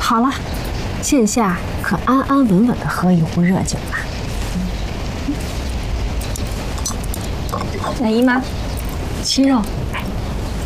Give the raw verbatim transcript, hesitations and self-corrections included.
好了，现下可安安稳稳的喝一壶热酒吧。 那姨妈， 七肉。